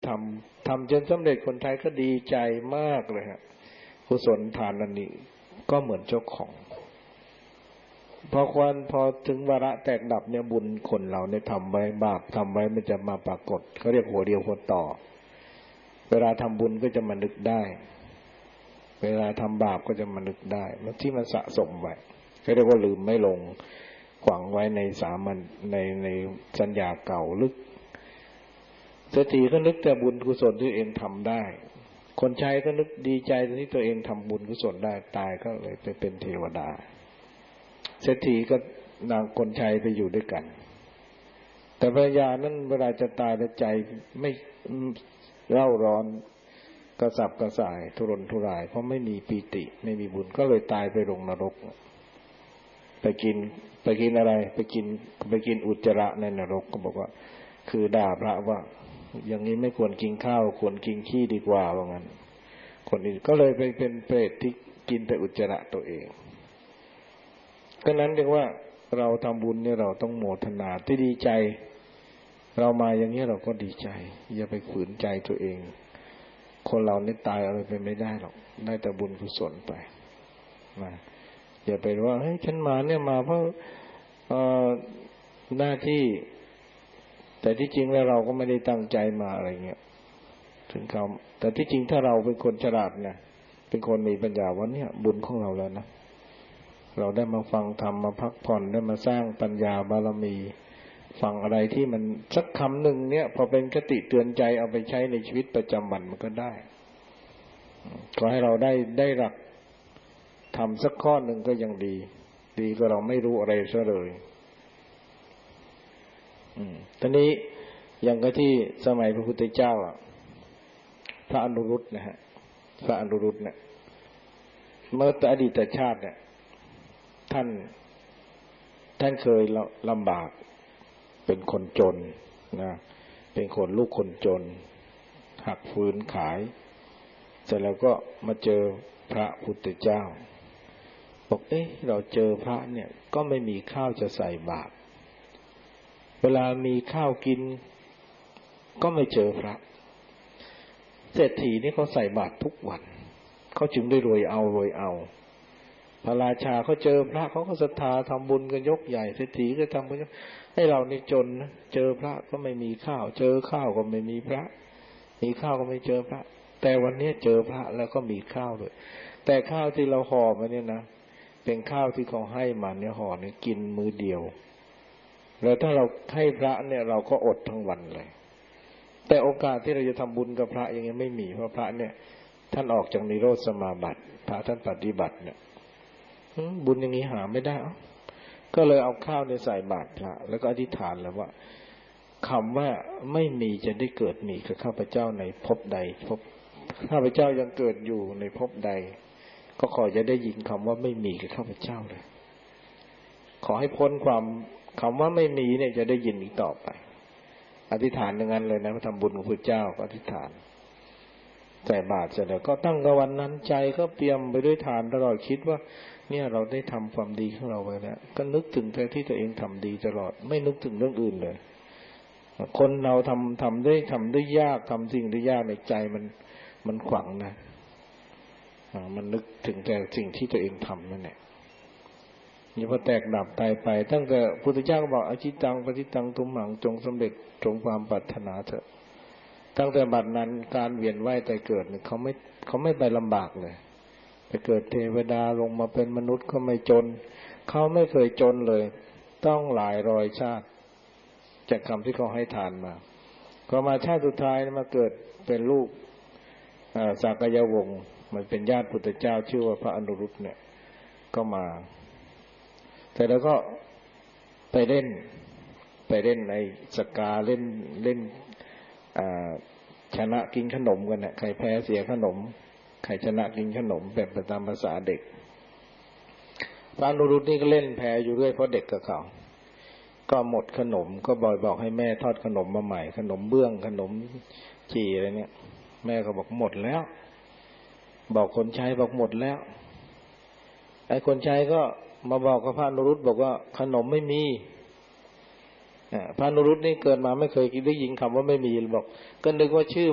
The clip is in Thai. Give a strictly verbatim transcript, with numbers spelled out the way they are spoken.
ทำทำจนสำเร็จคนไทยก็ดีใจมากเลยฮะกุศลทานอันนี้ก็เหมือนเจ้าของพอควันพอถึงวาระแตกดับเนี่ยบุญคนเราเนี่ยทำไว้บาปทำไว้มันจะมาปรากฏเขาเรียกหัวเดียวหัวต่อเวลาทำบุญก็จะมานึกได้เวลาทำบาปก็จะมานึกได้มันที่มันสะสมไว้เขาเรียกว่าลืมไม่ลงขวังไว้ในสามัญในในสัญญาเก่าลึกเศรษฐีก็นึกแต่บุญกุศลที่เองทำได้คนใช้ก็นึกดีใจที่ตัวเองทำบุญกุศลได้ตายก็เลยไปเป็นเทวดาเศรษฐีก็นางคนใช้ไปอยู่ด้วยกันแต่ภรรยานั้นเวลาจะตายแล้วใจไม่เร่าร้อนกระสับกระส่ายทุรนทุรายเพราะไม่มีปีติไม่มีบุญก็เลยตายไปลงนรกไปกินไปกินอะไรไปกินไปกินอุจจาระในนรกก็บอกว่าคือด่าพระว่าอย่างนี้ไม่ควรกินข้าวควรกินขี้ดีกว่าว่างั้นคนอื่นก็เลยไปเป็นเปรตที่กินแต่อุจจาระตัวเองก็นั้นเรียกว่าเราทำบุญเนี่ยเราต้องโมทนาที่ดีใจเรามาอย่างนี้เราก็ดีใจอย่าไปฝืนใจตัวเองคนเราเนี่ยตายอะไรไปไม่ได้หรอกได้แต่บุญกุศลไปนะอย่าไปว่าเฮ้ยฉันมาเนี่ยมาเพราะเอ่อหน้าที่แต่ที่จริงแล้วเราก็ไม่ได้ตั้งใจมาอะไรเงี้ยถึงเขาแต่ที่จริงถ้าเราเป็นคนฉลาดนะเป็นคนมีปัญญาวันนี้บุญของเราแล้วนะเราได้มาฟังธรรมมาพักผ่อนได้มาสร้างปัญญาบารมีฟังอะไรที่มันสักคำหนึ่งเนี่ยพอเป็นคติเตือนใจเอาไปใช้ในชีวิตประจำวันมันก็ได้ขอให้เราได้ได้หลักทำสักข้อหนึ่งก็ยังดีดีก็เราไม่รู้อะไรซะเลยอืมตอนนี้อย่างก็ที่สมัยพระพุทธเจ้าพระอนุรุตนะฮะพระอนุรุตเนี่ยเมื่ออดีตชาติเนี่ยท่านท่านเคยลำบากเป็นคนจนนะเป็นคนลูกคนจนหักฟืนขายเสร็จแล้วก็มาเจอพระพุทธเจ้าบอกเอ๊ะเราเจอพระเนี่ยก็ไม่มีข้าวจะใส่บาตรเวลามีข้าวกินก็ไม่เจอพระเศรษฐีนี่เขาใส่บาตรทุกวันเขาจึงได้รวยเอารวยเอาพระราชาเขาเจอพระเขาก็ศรัทธาทำบุญกันยกใหญ่เศรษฐีก็ทำบุญให้เรานี่จนนะเจอพระก็ไม่มีข้าวเจอข้าวก็ไม่มีพระมีข้าวก็ไม่เจอพระแต่วันนี้เจอพระแล้วก็มีข้าวด้วยแต่ข้าวที่เราห่อมาเนี่ยนะเป็นข้าวที่เขาให้มาเนี่ยห่อเนี่ยกินมื้อเดียวแล้วถ้าเราให้พระเนี่ยเราก็อดทั้งวันเลยแต่โอกาสที่เราจะทำบุญกับพระอย่างเงี้ยไม่มีเพราะพระเนี่ยท่านออกจากนิโรธสมาบัติพระท่านปฏิบัติเนี่ยบุญอย่างนี้หาไม่ได้เอ้าก็เลยเอาข้าวในใส่บาตรพระแล้วก็อธิษฐานแล้วว่าคำว่าไม่มีจะได้เกิดมีกับข้าพเจ้าในภพใดภพข้าพเจ้ายังเกิดอยู่ในภพใดก็ขอจะได้ยินคำว่าไม่มีกับข้าพเจ้าเลยขอให้พ้นความคำว่าไม่มีเนี่ยจะได้ยินอีกต่อไปอธิษฐานอย่างนั้นเลยนะทำบุญของพระเจ้าก็อธิษฐานใส่บาตรเสร็จแล้วก็ตั้งแต่วันนั้นใจก็เปี่ยมไปด้วยทานตลอดคิดว่าเนี่ยเราได้ทำความดีของเราไปแล้วก็นึกถึงแต่ที่ตัวเองทำดีตลอดไม่นึกถึงเรื่องอื่นเลยคนเราทำทำได้ทำได้ยากทำสิ่งได้ยากในใจมันมันขวางนะมันนึกถึงแต่สิ่งที่ตัวเองทำนั่นแหละนี่พอแตกดับตายไปตั้งแต่พุทธเจ้าก็บอกอจิตังปฏิตังทุมหังจงสำเร็จจงความปรารถนาเถอะตั้งแต่บัดนั้นการเวียนว่ายตายเกิดเนี่ยเขาไม่เขาไม่ไปลำบากเลยไปเกิดเทวดาลงมาเป็นมนุษย์ก็ไม่จนเขาไม่เคยจนเลยต้องหลายร้อยชาติจากคำที่เขาให้ทานมาพอมาชาติสุดท้ายมาเกิดเป็นลูกสากยวงศ์มันเป็นญาติพุทธเจ้าชื่อว่าพระอนุรุตเนี่ยก็มาแต่แล้วก็ไปเล่นไปเล่นในสกาเล่นเล่นชนะกินขนมกันเนี่ยใครแพ้เสียขนมใครชนะกินขนมแบบตามภาษาเด็กพระอนุรุตนี่ก็เล่นแพ้อยู่เรื่อยเพราะเด็กกับเขาก็หมดขนมก็บอกบอกให้แม่ทอดขนมมาใหม่ขนมเบื้องขนมจี่อะไรเนี่ยแม่ก็บอกหมดแล้วบอกคนใช้บอกหมดแล้วไอ้คนใช้ก็มาบอกกับพระอนุรุตบอกว่าขนมไม่มีพระอนุรุตนี่เกิดมาไม่เคยได้ยินคำว่าไม่มีบอกก็นึกว่าชื่อ